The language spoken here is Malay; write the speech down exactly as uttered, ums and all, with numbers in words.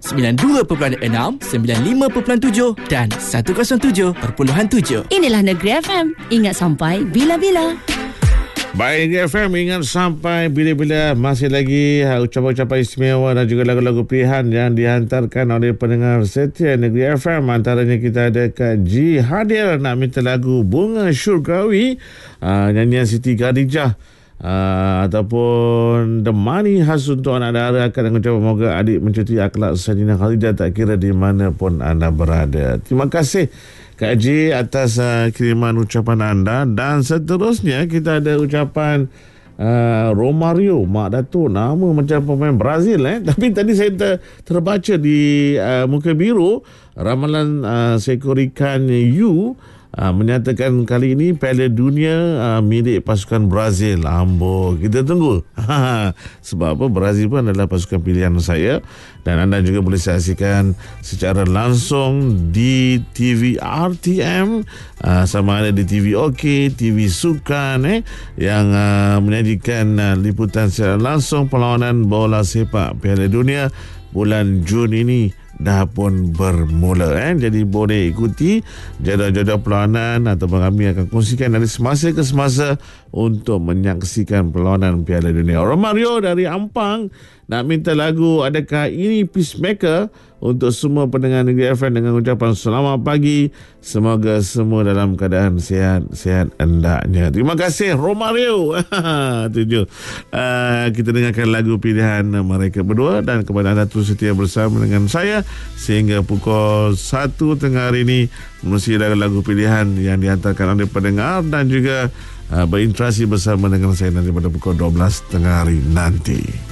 sembilan dua perpuluhan enam, sembilan lima perpuluhan tujuh dan seratus tujuh perpuluhan tujuh. Inilah Negeri F M. Ingat sampai bila-bila. Baik, Negeri F M ingat sampai bila-bila. Masih lagi uh, ucapan-ucapan istimewa dan juga lagu-lagu pilihan yang dihantarkan oleh pendengar setia Negeri F M. Antaranya kita ada Kak G hadir nak minta lagu Bunga Syurgawi, uh, nyanyian Siti Khadijah. Uh, ataupun The Money khas untuk anak dara, akan mengucapkan moga adik mencuti akhlak Saidina Khadijah tak kira di mana pun anda berada. Terima kasih Kak Ji atas uh, kiriman ucapan anda. Dan seterusnya kita ada ucapan uh, Romario, Mak Datuk, nama macam pemain Brazil eh. Tapi tadi saya ter, terbaca di uh, muka biru ramalan uh, seekor ikan U Uh, menyatakan kali ini Piala Dunia uh, milik pasukan Brazil. Ambo, kita tunggu. Sebab apa? Brazil pun adalah pasukan pilihan saya. Dan anda juga boleh saksikan secara langsung di T V R T M, uh, sama ada di T V OK, T V Sukan eh, yang uh, menyajikan uh, liputan secara langsung perlawanan bola sepak Piala Dunia bulan Jun ini dah pun bermula eh. Jadi boleh ikuti jadual-jadual perlawanan ataupun kami akan kongsikan dari semasa ke semasa untuk menyaksikan perlawanan Piala Dunia. Romario dari Ampang nak minta lagu Adakah Ini Peacemaker untuk semua pendengar Negeri F M dengan ucapan selamat pagi. Semoga semua dalam keadaan sihat-sihat hendaknya. Terima kasih Romario. Tujuh. Uh, kita dengarkan lagu pilihan mereka berdua dan kepada anda terus setia bersama dengan saya sehingga pukul satu tengah hari ini menerusi lagu-lagu pilihan yang dihantarkan oleh pendengar dan juga uh, berinteraksi bersama dengan saya nanti pada pukul dua belas tengah hari nanti.